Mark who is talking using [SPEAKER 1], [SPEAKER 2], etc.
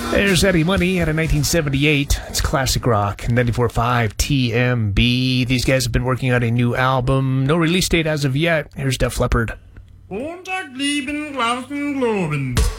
[SPEAKER 1] There's Eddie Money out of 1978. It's classic rock. 94.5 TMB. These guys have been working on a new album. No release date as of yet. Here's Def Leppard.
[SPEAKER 2] Montag lieben, Glauben, Globen.